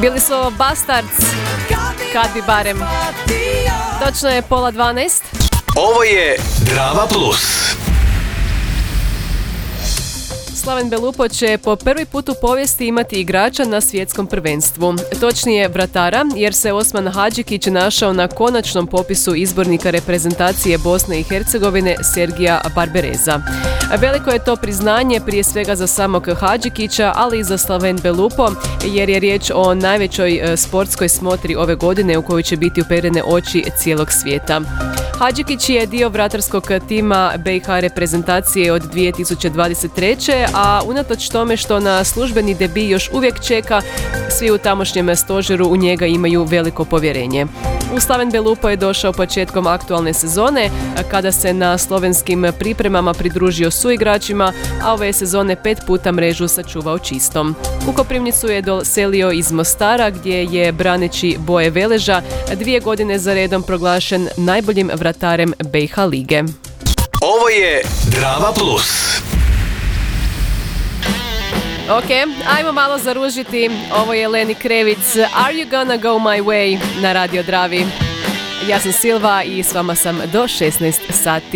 Bili su Bastards, kad bi barem. Točno je 11:30. Ovo je Drama Plus. Slaven Belupo će po prvi put u povijesti imati igrača na svjetskom prvenstvu. Točnije vratara, jer se Osman Hadžikić našao na konačnom popisu izbornika reprezentacije Bosne i Hercegovine Sergija Barbereza. Veliko je to priznanje prije svega za samog Hadžikića, ali i za Slaven Belupo, jer je riječ o najvećoj sportskoj smotri ove godine u kojoj će biti uperene oči cijelog svijeta. Hadžikić je dio vratarskog tima BiH reprezentacije od 2023. a unatoč tome što na službeni debi još uvijek čeka, svi u tamošnjem stožeru u njega imaju veliko povjerenje. U Slaven Belupo je došao početkom aktualne sezone, kada se na slovenskim pripremama pridružio suigračima, a ove sezone 5 puta mrežu sačuvao čistom. U Koprivnicu je doselio iz Mostara, gdje je braneći boje Veleža 2 godine za redom proglašen najboljim vratarem BiH lige. Ovo je Drama Plus. Ok, ajmo malo zaružiti. Ovo je Lenny Kravitz, Are You Gonna Go My Way na Radio Dravi. Ja sam Silva i s vama sam do 16 sati.